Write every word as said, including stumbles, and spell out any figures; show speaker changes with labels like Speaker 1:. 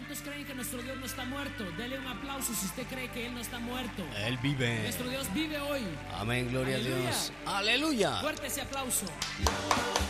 Speaker 1: ¿Cuántos creen que nuestro Dios no está muerto? Dele un aplauso si usted cree que Él no está muerto.
Speaker 2: Él vive.
Speaker 1: Nuestro Dios vive hoy.
Speaker 2: Amén, gloria
Speaker 1: Aleluya.
Speaker 2: a Dios. Aleluya.
Speaker 1: Fuerte ese aplauso.